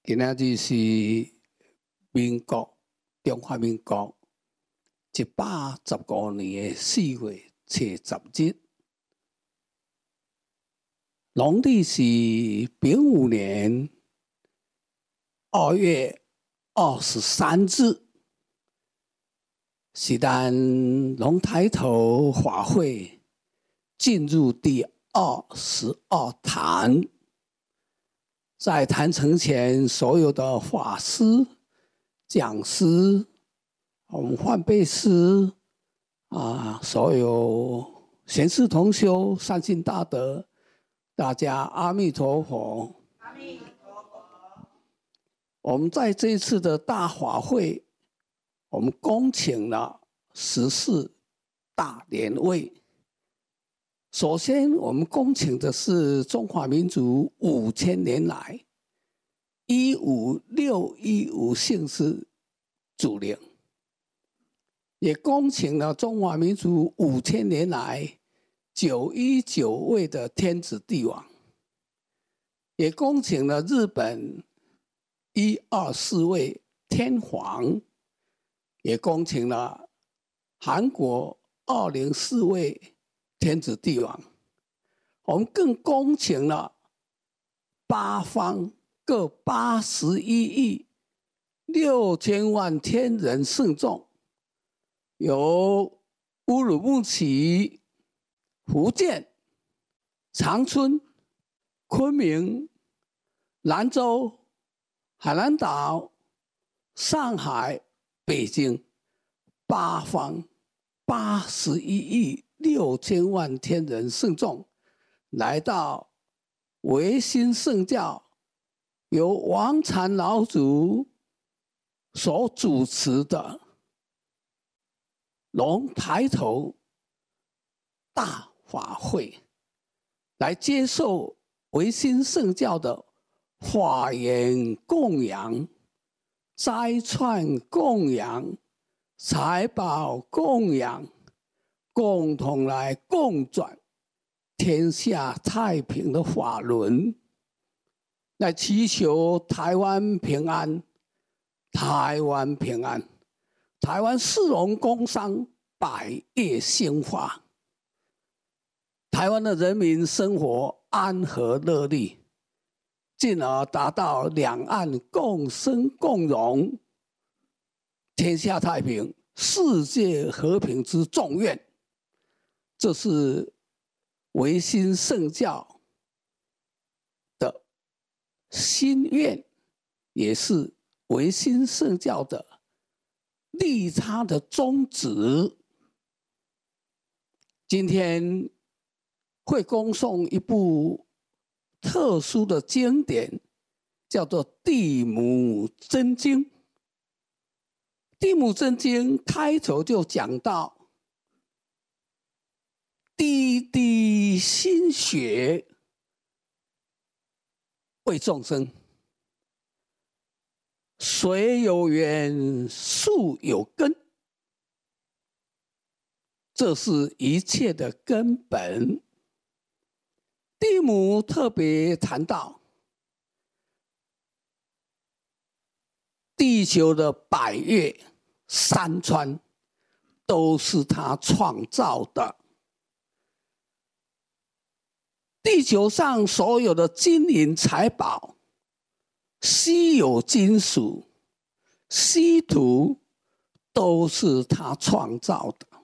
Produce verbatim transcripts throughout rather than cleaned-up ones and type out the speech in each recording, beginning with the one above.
今仔日是民国中华民国一百十五年的四月初十日，农历是丙午年二月二十三日，是咱龙抬头法会进入第二十二坛。在坛城前，所有的法师、讲师、我们换辈师啊，所有贤士同修、善信大德，大家阿弥陀佛。 阿弥陀佛。 我们在这一次的大法会，我们恭请了十四大莲位。首先，我们恭请的是中华民族五千年来一五六一五姓氏祖灵，也恭请了中华民族五千年来九一九位的天子帝王，也恭请了日本一二四位天皇，也恭请了韩国二零四位天子帝王，我们更恭请了八方各八十一亿六千万天人圣众，由乌鲁木齐、福建、长春、昆明、兰州、海南岛、上海、北京八方八十一亿六千万天人圣众来到维新圣教由王禅老祖所主持的龙抬头大法会，来接受维新圣教的法缘供养、斋串供养、财宝供养，共同来共转天下太平的法轮，来祈求台湾平安，台湾平安，台湾市容工商百业兴发，台湾的人民生活安和乐利，进而达到两岸共生共荣、天下太平、世界和平之众愿。这是维新圣教的心愿，也是维新圣教的利他的宗旨。今天会恭诵一部特殊的经典，叫做《地母真经》。《地母真经》开头就讲到，滴滴心血为众生，水有源，树有根，这是一切的根本。地母特别谈到，地球的百岳山川都是他创造的。地球上所有的金银财宝、稀有金属、稀土，都是他创造的。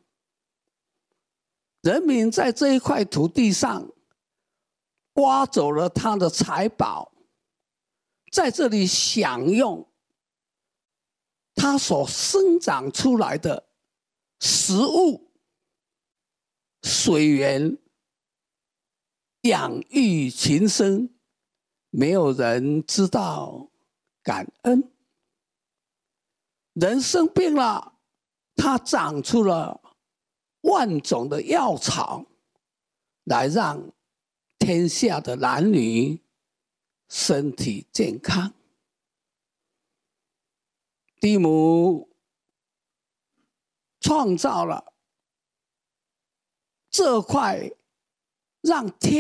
人民在这一块土地上挖走了他的财宝，在这里享用他所生长出来的食物、水源，养育群生，没有人知道感恩。人生病了，他长出了万种的药草，来让天下的男女身体健康。地母创造了这块让天